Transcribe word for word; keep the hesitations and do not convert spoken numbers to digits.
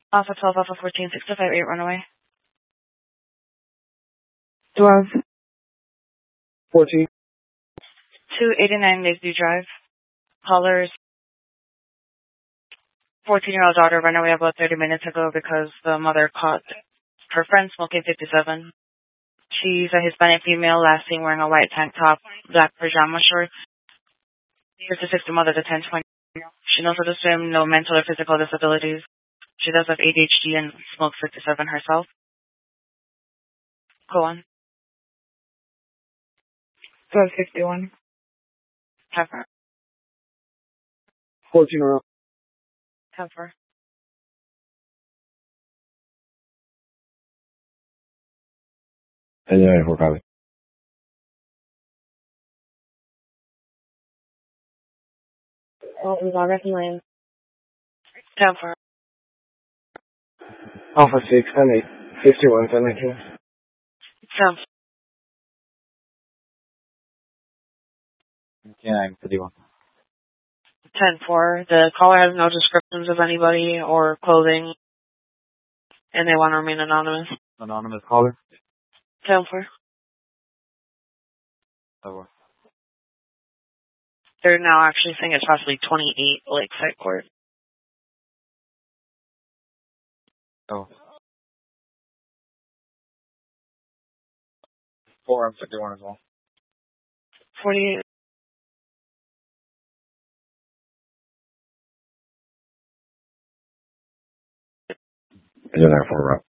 Alpha twelve, Alpha fourteen, six five eight, runaway. twelve. fourteen. two eighty-nine Lakeview Drive. Caller's fourteen-year-old daughter ran away about thirty minutes ago because the mother caught her friend smoking fifty-seven. She's a Hispanic female, last seen wearing a white tank top, black pajama shorts. fifty-six, the mother's a ten twenty. She knows how to swim, no mental or physical disabilities. She does have A D H D and smokes fifty-seven herself. Go on. twelve fifty-one. Have her. fourteen around. Have her. And then we're coming. Oh, we've already landed. Have her. Alpha six, ten eight. fifty-one, ten nineteen. Have. nine fifty-one. ten four. The caller has no descriptions of anybody or clothing, and they want to remain anonymous. Anonymous caller? ten four. Over. They're now actually saying it's possibly twenty-eight Lakeside Court. Oh. four, I'm fifty-one as well. forty-eight. And then four,